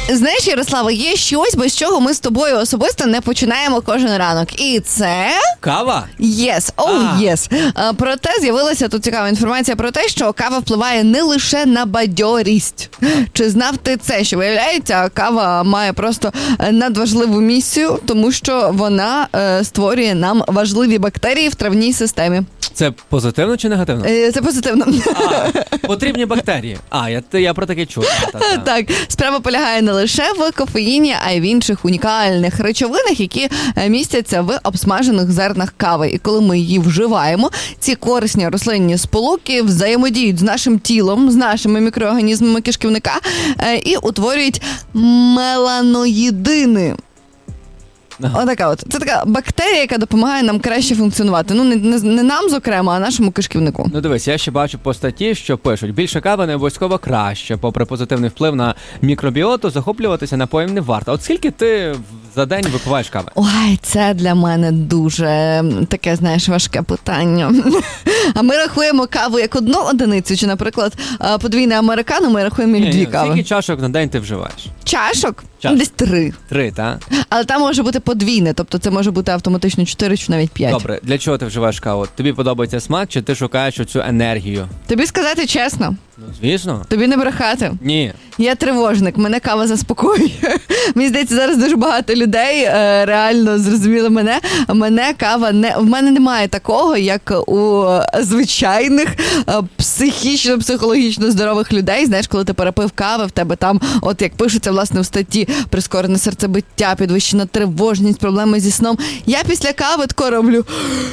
Знаєш, Ярослава, є щось, без чого ми з тобою особисто не починаємо кожен ранок. І це... Кава? Yes. Проте з'явилася тут цікава інформація про те, що кава впливає не лише на бадьорість. Чи знав ти це? Що виявляється, кава має просто надважливу місію, тому що вона створює нам важливі бактерії в травній системі. Це позитивно чи негативно? Це позитивно. Потрібні бактерії. Я про таке чув. Так, справа полягає не лише в кофеїні, а й в інших унікальних речовинах, які містяться в обсмажених зернах кави. І коли ми її вживаємо, ці корисні рослинні сполуки взаємодіють з нашим тілом, з нашими мікроорганізмами кишківника і утворюють меланоїдини. Отака от. Це така бактерія, яка допомагає нам краще функціонувати. Ну, не нам, зокрема, а нашому кишківнику. Ну, дивись, я ще бачу по статті, що пишуть, більше кави не обов'язково краще. Попри позитивний вплив на мікробіоту, захоплюватися напоєм не варто. От скільки ти за день випиваєш кави? Ой, це для мене дуже таке, знаєш, важке питання. А ми рахуємо каву як одну одиницю, чи, наприклад, подвійне американо ми рахуємо як дві кави. Скільки чашок на день ти вживаєш? Чашок? Десь 3. 3, так? Але там може бути подвійне, тобто це може бути автоматично 4 чи навіть 5. Добре, для чого ти вживаєш каву? Тобі подобається смак, чи ти шукаєш оцю енергію? Тобі сказати чесно? Ну, звісно. Тобі не брехати? Ні. Я тривожник, мене кава заспокоює. Мені здається, зараз дуже багато людей реально зрозуміли мене. Мене кава не... В мене немає такого, як у звичайних психічно-психологічно здорових людей. Знаєш, коли ти перепив кави, в тебе там, от як пишеться, власне, в статті, прискорене серцебиття, підвищена тривожність, проблеми зі сном. Я після кави тако роблю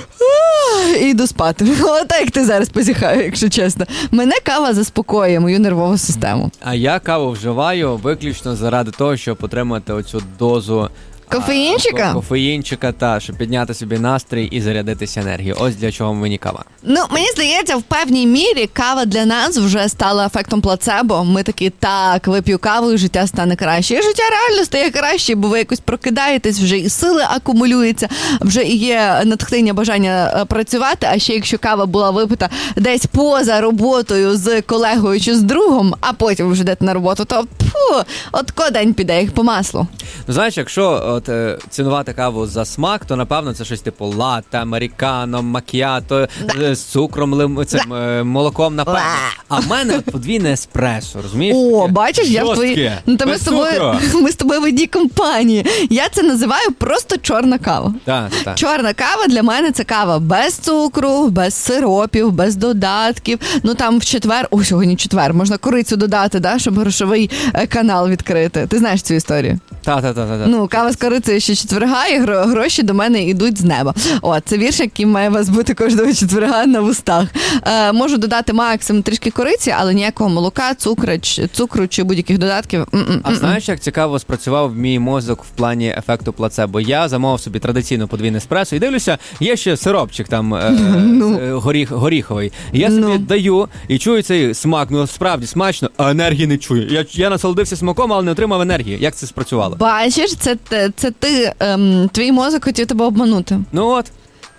і йду спати. Отак, як ти зараз позіхаю, якщо чесно. Мене кава заспокоює мою нервову систему. А я каву вживаю виключно заради того, щоб отримати оцю дозу кофеїнчика, щоб підняти собі настрій і зарядитися енергією. Ось для чого мені кава. Ну, мені здається, в певній мірі кава для нас вже стала ефектом плацебо. Ми такі, так, вип'ю каву і життя стане краще. І життя реально стає краще, бо ви якось прокидаєтесь, вже і сили акумулюються, вже і є натхнення, бажання працювати, а ще якщо кава була випита десь поза роботою з колегою чи з другом, а потім вже йдете на роботу, то от день піде, як по маслу. Ну, знаєш, якщо цінувати каву за смак, то, напевно, це щось типу латте, американо, макіато, з цукром, молоком, напевно. А в мене подвійне еспресо, розумієш? О, бачиш, я в твоїй... Ну, ми з тобою в одній компанії. Я це називаю просто чорна кава. Так. Чорна кава для мене це кава без цукру, без сиропів, без додатків. Ну, там в четвер, сьогодні четвер, можна корицю додати, да, щоб грошовий канал відкрити. Ти знаєш цю історію? Так. Ну, кава з корицею ще четверга, і гроші до мене йдуть з неба. Це вірш, який має вас бути кожного четверга на вустах. Можу додати максимум трішки кориці, але ніякого молока, цукру чи будь-яких додатків. А знаєш, як цікаво спрацював мій мозок в плані ефекту плацебо? Я замовив собі традиційно подвійне еспресо і дивлюся, є ще сиропчик там горіховий. Я собі даю і чую цей смак, ну справді смачно, а енергії не чую. Я насолодився смаком, але не отримав енергії. Як це спрацювало? Бачиш, це ти, твій мозок хотів тебе обманути. Ну от.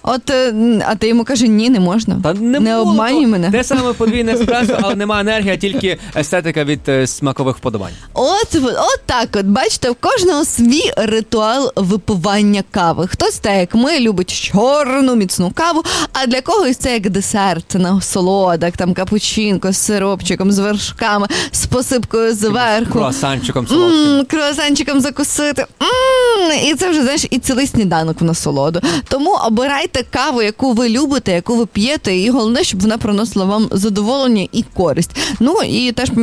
А ти йому кажи, ні, не можна. Та не обманюй мене. Те саме подвійне еспресо, але немає енергії, а тільки естетика від смакових вподобань. От так, бачите, у кожного свій ритуал випивання кави. Хтось так, як ми, любить чорну, міцну каву, а для когось це як десерт, це насолода, як там капучинко з сиропчиком, з вершками, з посипкою зверху. Круасанчиком солодким. Круасанчиком закусити. І це вже, знаєш, і цілий сніданок в насолоду. Тому обирайте каву, яку ви любите, яку ви п'єте, і головне, щоб вона приносила вам задоволення і користь. Ну, і теж